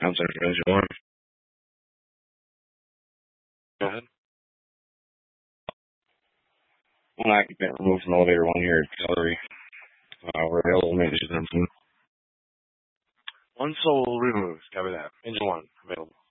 Outside for engine one. Go ahead. One occupant removed from elevator one here at Gallery. We're available maintenance 17. One soul removed. Copy that. Engine one available.